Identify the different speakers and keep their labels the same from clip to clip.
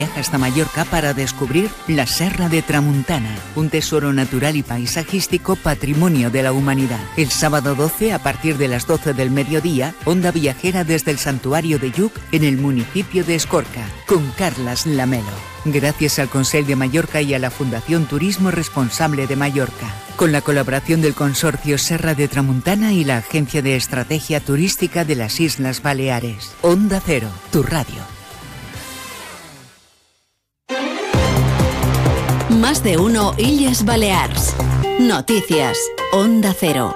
Speaker 1: Viaja hasta Mallorca para descubrir la Serra de Tramuntana, un tesoro natural y paisajístico patrimonio de la humanidad. El sábado 12, a partir de las 12 del mediodía, onda viajera desde el Santuario de Lluc en el municipio de Escorca, con Carlas Lamelo. Gracias al Consell de Mallorca y a la Fundación Turismo Responsable de Mallorca, con la colaboración del Consorcio Serra de Tramuntana y la Agencia de Estrategia Turística de las Islas Baleares. Onda Cero, tu radio.
Speaker 2: Más de uno Illes Balears. Noticias. Onda Cero.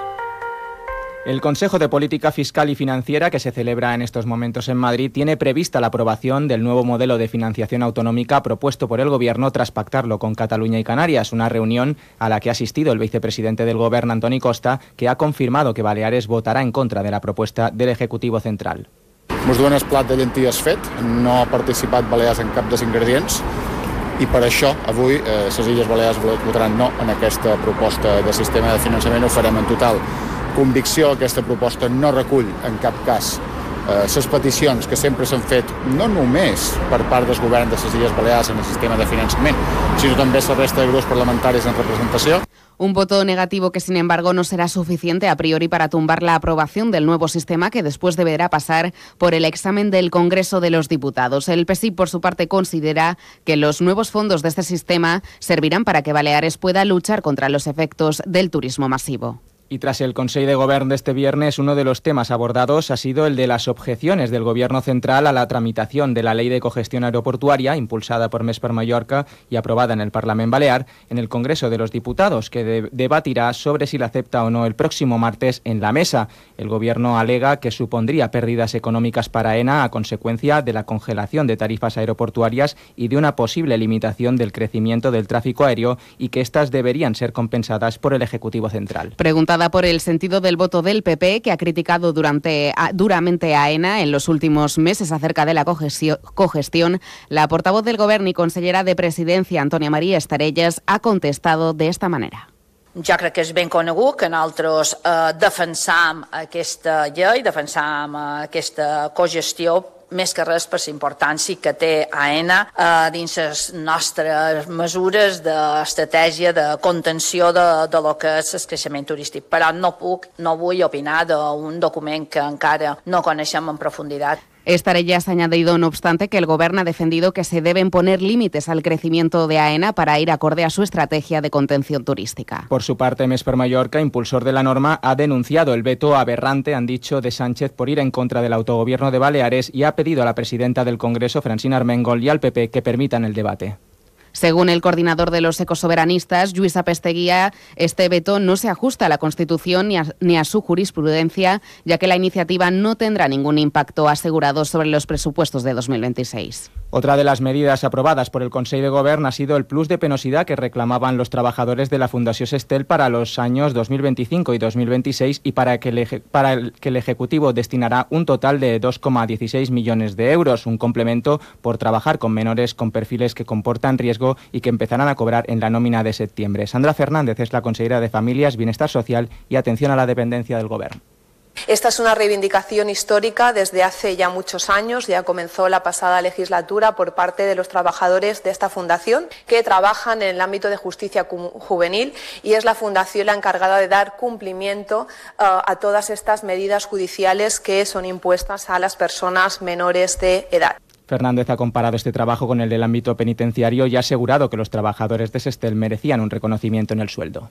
Speaker 3: El Consejo de Política Fiscal y Financiera, que se celebra en estos momentos en Madrid, tiene prevista la aprobación del nuevo modelo de financiación autonómica propuesto por el Gobierno tras pactarlo con Cataluña y Canarias, una reunión a la que ha asistido el vicepresidente del Gobierno, Antoni Costa, que ha confirmado que Baleares votará en contra de la propuesta del Ejecutivo Central.
Speaker 4: Mos donen el plat de llenties fet, no ha participat Balears en cap dels ingredients, i per això avui les Illes Balears votaran no en aquesta proposta de sistema de finançament. Ho farem en total convicció. Aquesta proposta no recull en cap cas les peticions que sempre s'han fet, no només per part del govern de les Illes Balears en el sistema de finançament, sinó també la resta de grups parlamentaris en representació.
Speaker 5: Un voto negativo que, sin embargo, no será suficiente a priori para tumbar la aprobación del nuevo sistema, que después deberá pasar por el examen del Congreso de los Diputados. El PSIC, por su parte, considera que los nuevos fondos de este sistema servirán para que Baleares pueda luchar contra los efectos del turismo masivo.
Speaker 3: Y tras el Consejo de Gobierno de este viernes, uno de los temas abordados ha sido el de las objeciones del Gobierno central a la tramitación de la Ley de Cogestión Aeroportuaria, impulsada por Més per Mallorca y aprobada en el Parlamento Balear, en el Congreso de los Diputados, que debatirá sobre si la acepta o no el próximo martes en la mesa. El Gobierno alega que supondría pérdidas económicas para AENA a consecuencia de la congelación de tarifas aeroportuarias y de una posible limitación del crecimiento del tráfico aéreo, y que estas deberían ser compensadas por el Ejecutivo Central.
Speaker 5: Preguntada por el sentido del voto del PP, que ha criticado duramente a AENA en los últimos meses acerca de la cogestión, la portavoz del Gobierno y consellera de Presidencia, Antònia Maria Estarellas, ha contestado de esta manera.
Speaker 6: Jo crec que és ben conegut que nosaltres defensam aquesta llei, defensam aquesta cogestió, més que res per la importància que té AENA dins les nostres mesures d'estratègia de contenció de lo que és el creixement turístic. Però no vull opinar d'un document que encara no coneixem en profunditat.
Speaker 5: Estarellas ha añadido, no obstante, que el Gobierno ha defendido que se deben poner límites al crecimiento de AENA para ir acorde a su estrategia de contención turística.
Speaker 3: Por su parte, Més per Mallorca, impulsor de la norma, ha denunciado el veto aberrante, han dicho, de Sánchez por ir en contra del autogobierno de Baleares, y ha pedido a la presidenta del Congreso, Francina Armengol, y al PP que permitan el debate.
Speaker 5: Según el coordinador de los ecosoveranistas, Lluís Apesteguía, este veto no se ajusta a la Constitución ni a su jurisprudencia, ya que la iniciativa no tendrá ningún impacto asegurado sobre los presupuestos de 2026.
Speaker 3: Otra de las medidas aprobadas por el Consejo de Gobierno ha sido el plus de penosidad que reclamaban los trabajadores de la Fundació Sestel para los años 2025 y 2026, y para el que el Ejecutivo destinará un total de 2,16 millones de euros, un complemento por trabajar con menores con perfiles que comportan riesgo y que empezarán a cobrar en la nómina de septiembre. Sandra Fernández es la consejera de Familias, Bienestar Social y Atención a la Dependencia del Gobierno.
Speaker 7: Esta es una reivindicación histórica desde hace ya muchos años. Ya comenzó la pasada legislatura por parte de los trabajadores de esta fundación que trabajan en el ámbito de justicia juvenil, y es la fundación la encargada de dar cumplimiento a todas estas medidas judiciales que son impuestas a las personas menores de edad.
Speaker 3: Fernández ha comparado este trabajo con el del ámbito penitenciario y ha asegurado que los trabajadores de Sestel merecían un reconocimiento en el sueldo.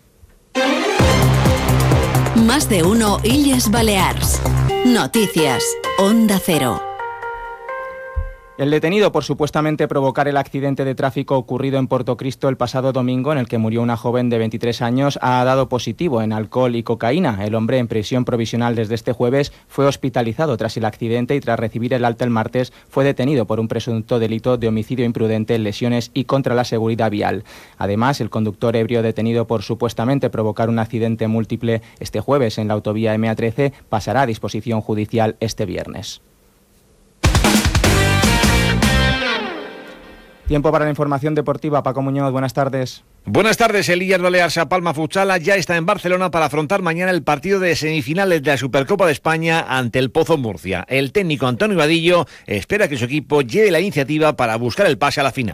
Speaker 2: Más de uno Illes Balears. Noticias. Onda Cero.
Speaker 3: El detenido por supuestamente provocar el accidente de tráfico ocurrido en Portocristo el pasado domingo, en el que murió una joven de 23 años, ha dado positivo en alcohol y cocaína. El hombre, en prisión provisional desde este jueves, fue hospitalizado tras el accidente y tras recibir el alta el martes fue detenido por un presunto delito de homicidio imprudente, lesiones y contra la seguridad vial. Además, el conductor ebrio detenido por supuestamente provocar un accidente múltiple este jueves en la autovía MA13 pasará a disposición judicial este viernes. Tiempo para la información deportiva. Paco Muñoz, buenas tardes.
Speaker 8: Buenas tardes, el Illes Balears a Palma Futsal ya está en Barcelona para afrontar mañana el partido de semifinales de la Supercopa de España ante el Pozo Murcia. El técnico Antonio Vadillo espera que su equipo lleve la iniciativa para buscar el pase a la final.